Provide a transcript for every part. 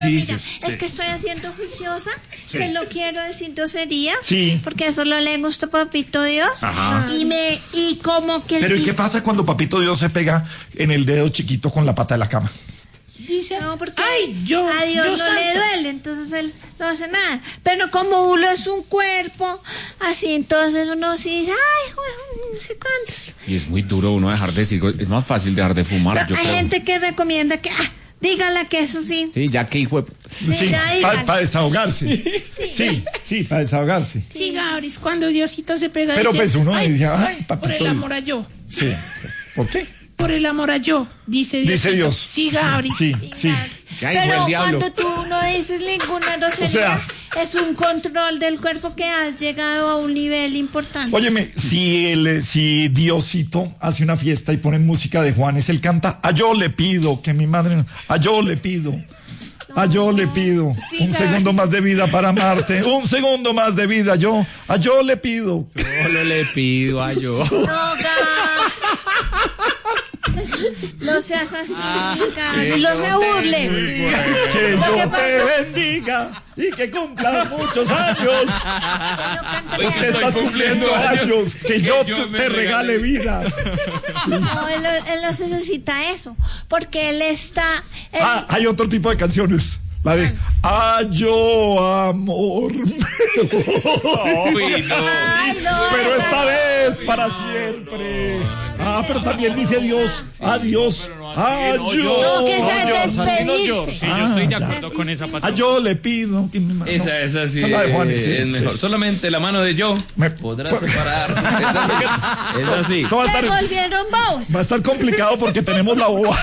Mira, es que estoy haciendo juiciosa, que no quiero decir groserías, porque eso le gusta a Papito Dios. Ajá. Y como que... Pero ¿y qué pasa cuando Papito Dios se pega en el dedo chiquito con la pata de la cama? Dice, no, porque a Dios no le duele, entonces él no hace nada. Pero como uno es un cuerpo, así, entonces uno sí dice, ay, no sé cuántos. Y es muy duro uno dejar de decir, es más fácil dejar de fumar. Pero hay gente que recomienda que... dígala que eso sí. Sí, ya que hijo de... Sí, para desahogarse. Sí, para desahogarse. Sí, Gabris, cuando Diosito se pega. Pero dice, pues uno dice, ay, papito. Por el amor a yo. Sí. ¿Por qué? Por el amor a yo, dice Dios. Dice Dios. Sí, Gabris. Sí. Pero cuando tú no dices ninguna grosería, O sea, es un control del cuerpo que has llegado a un nivel importante. Óyeme, si Diosito hace una fiesta y ponen música de Juanes, él canta, a yo le pido que mi madre, a yo le pido. A yo le pido un segundo más de vida para amarte, un segundo más de vida, a yo le pido. Solo le pido a yo. No seas así, y no se burle. Que yo te bendiga y que cumplas muchos años. Pues que estás cumpliendo años, que yo te regale vida. No, él no necesita eso, porque él está... hay otro tipo de canciones. La de yo amor. Uy, no. Pero esta vez para siempre. Pero también dice Dios, adiós. No, que sea despedirse. Sí, yo estoy de acuerdo con esa patrona. Yo le pido. Esa sí, la de Juanes, es mejor. Solamente la mano de yo podrá separar. Es así. Esto Se volvieron bobos. Va a estar complicado porque tenemos la boba.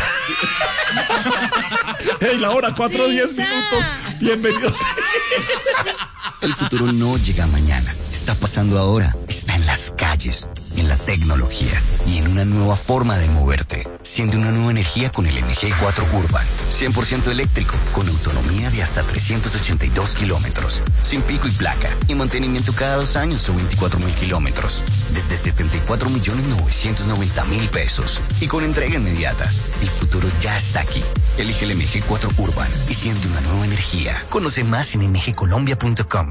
La hora 4:10 minutos. Bienvenidos. El futuro no llega mañana. Está pasando ahora. Está en las calles, en la tecnología y en una nueva forma de moverte. Siente una nueva energía con el MG4 Urban. 100% eléctrico, con autonomía de hasta 382 kilómetros. Sin pico y placa. Y mantenimiento cada 2 años o 24,000 kilómetros. Desde 74.990.000 pesos. Y con entrega inmediata. El futuro ya está aquí. Elige el MG4 Urban y siente una nueva energía. Conoce más en mgcolombia.com.